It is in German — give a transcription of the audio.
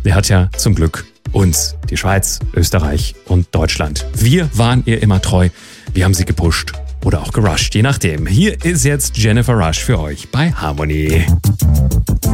der hat ja zum Glück uns, die Schweiz, Österreich und Deutschland. Wir waren ihr immer treu. Wir haben sie gepusht oder auch gerusht, je nachdem. Hier ist jetzt Jennifer Rush für euch bei Harmony.